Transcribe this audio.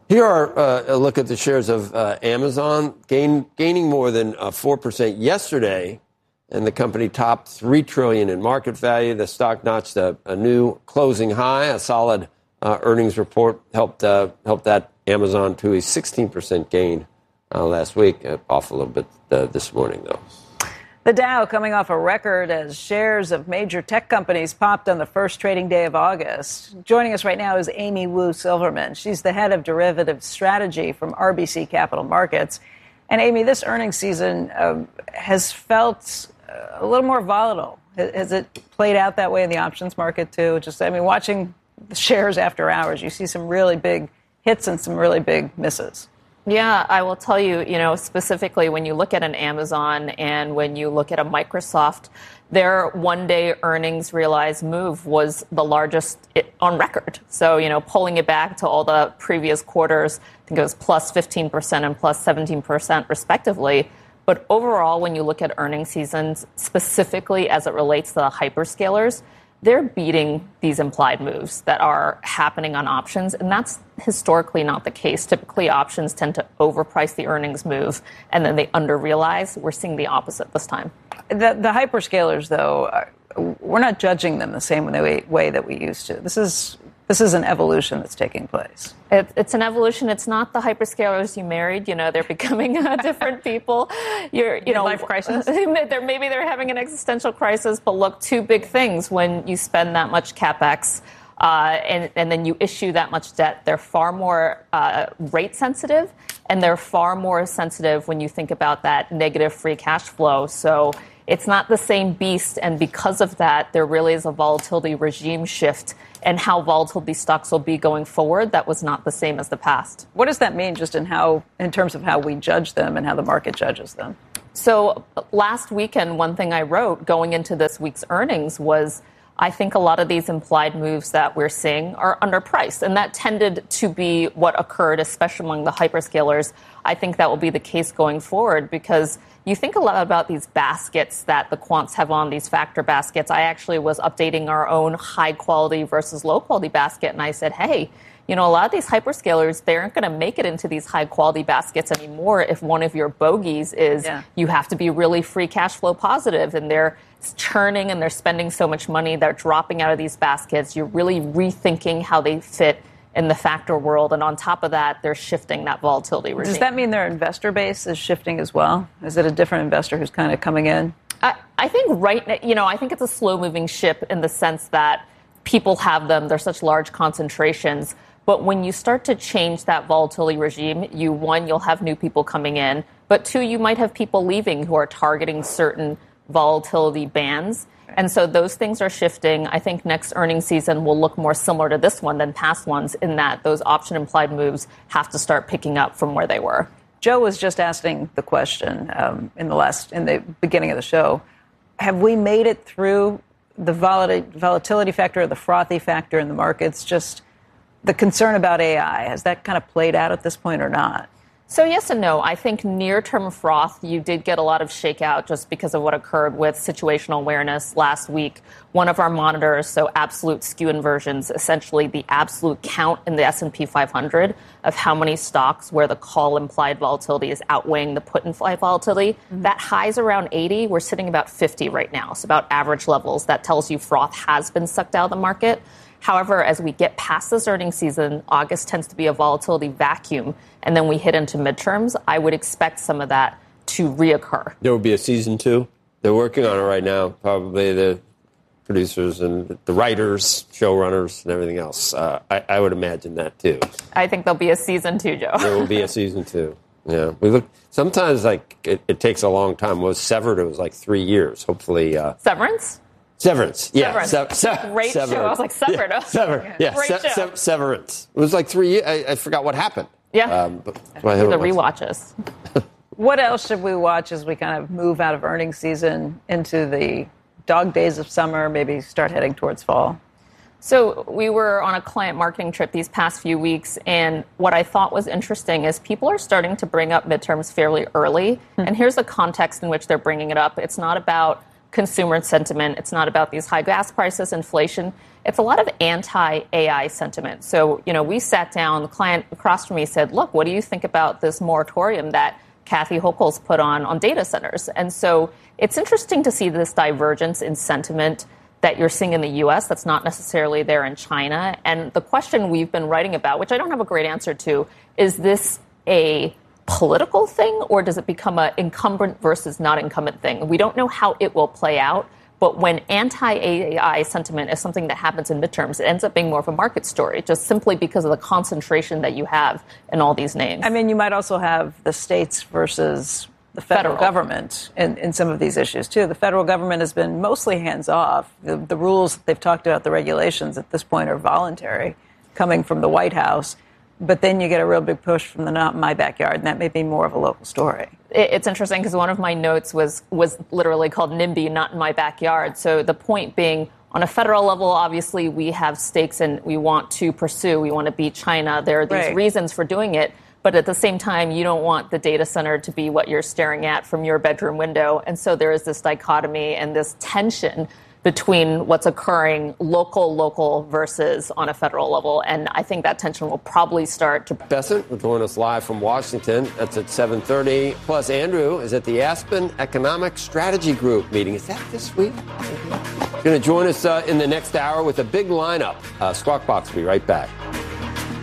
Here are a look at the shares of Amazon, gaining more than 4% yesterday, and the company topped $3 trillion in market value. The stock notched a new closing high. A solid earnings report helped that Amazon to a 16% gain last week, off a little bit this morning, though. The Dow coming off a record as shares of major tech companies popped on the first trading day of August. Joining us right now is Amy Wu Silverman. She's the head of derivative strategy from RBC Capital Markets. And Amy, this earnings season has felt a little more volatile. Has it played out that way in the options market too? Watching the shares after hours, you see some really big hits and some really big misses. Yeah, I will tell you, specifically when you look at an Amazon and when you look at a Microsoft, their one-day earnings realized move was the largest on record. So, pulling it back to all the previous quarters, I think it was plus 15% and plus 17% respectively. But overall, when you look at earnings seasons, specifically as it relates to the hyperscalers, they're beating these implied moves that are happening on options, and that's historically not the case. Typically, options tend to overprice the earnings move, and then they underrealize. We're seeing the opposite this time. The hyperscalers, though, we're not judging them the same way that we used to. This is an evolution that's taking place. It's an evolution. It's not the hyperscalers you married. They're becoming different people. Life crisis. Maybe they're having an existential crisis. But look, two big things when you spend that much capex and then you issue that much debt. They're far more rate sensitive, and they're far more sensitive when you think about that negative free cash flow. So it's not the same beast, and because of that, there really is a volatility regime shift. And how volatile these stocks will be going forward, that was not the same as the past. What does that mean just in terms of how we judge them and how the market judges them? So last weekend, one thing I wrote going into this week's earnings was I think a lot of these implied moves that we're seeing are underpriced. And that tended to be what occurred, especially among the hyperscalers. I think that will be the case going forward because you think a lot about these baskets that the quants have on, these factor baskets. I actually was updating our own high quality versus low quality basket. And I said, hey, a lot of these hyperscalers, they aren't going to make it into these high quality baskets anymore if one of your bogeys is you have to be really free cash flow positive, and they're churning and they're spending so much money, they're dropping out of these baskets. You're really rethinking how they fit in the factor world. And on top of that, they're shifting that volatility regime. Does that mean their investor base is shifting as well? Is it a different investor who's kind of coming in? I think I think it's a slow moving ship in the sense that people have them. They're such large concentrations. But when you start to change that volatility regime, you'll have new people coming in. But two, you might have people leaving who are targeting certain volatility bands. And so those things are shifting. I think next earnings season will look more similar to this one than past ones in that those option implied moves have to start picking up from where they were. Joe was just asking the question in the beginning of the show. Have we made it through the volatility factor or the frothy factor in the markets? Just the concern about AI, has that kind of played out at this point or not? So yes and no. I think near-term froth, you did get a lot of shakeout just because of what occurred with situational awareness last week. One of our monitors, so absolute skew inversions, essentially the absolute count in the S&P 500 of how many stocks where the call implied volatility is outweighing the put implied volatility. Mm-hmm. That high's around 80. We're sitting about 50 right now. So about average levels. That tells you froth has been sucked out of the market. However, as we get past this earnings season, August tends to be a volatility vacuum, and then we hit into midterms. I would expect some of that to reoccur. There will be a season 2. They're working on it right now, probably the producers and the writers, showrunners, and everything else. I would imagine that, too. I think there'll be a season 2, Joe. There will be a season 2. Yeah. Sometimes it takes a long time. Was Severed, it was like 3 years. Hopefully. Severance? Severance, yeah. Great show. I was like, Severed. Yeah, Severed. Yeah. Great show. Severance. It was like 3 years. I forgot what happened. Yeah. The rewatches. What else should we watch as we kind of move out of earnings season into the dog days of summer, maybe start heading towards fall? So we were on a client marketing trip these past few weeks, and what I thought was interesting is people are starting to bring up midterms fairly early. And here's the context in which they're bringing it up. It's not about consumer sentiment. It's not about these high gas prices, inflation. It's a lot of anti-AI sentiment. So, we sat down, the client across from me said, look, what do you think about this moratorium that Kathy Hochul's put on data centers? And so it's interesting to see this divergence in sentiment that you're seeing in the U.S. that's not necessarily there in China. And the question we've been writing about, which I don't have a great answer to, is this a political thing or does it become an incumbent versus not incumbent thing? We don't know how it will play out. But when anti-AI sentiment is something that happens in midterms, it ends up being more of a market story, just simply because of the concentration that you have in all these names. I mean, you might also have the states versus the federal government in some of these issues, too. The federal government has been mostly hands-off. The rules that they've talked about, the regulations at this point, are voluntary, coming from the White House. But then you get a real big push from the Not In My Backyard, and that may be more of a local story. It's interesting because one of my notes was literally called NIMBY, Not In My Backyard. So the point being, on a federal level, obviously, we have stakes and we want to pursue, we want to beat China. There are these reasons for doing it. But at the same time, you don't want the data center to be what you're staring at from your bedroom window. And so there is this dichotomy and this tension between what's occurring local versus on a federal level. And I think that tension will probably start to... Bessent will join us live from Washington. That's at 7:30. Plus, Andrew is at the Aspen Economic Strategy Group meeting. Is that this week? Going to join us in the next hour with a big lineup. Squawk Box will be right back.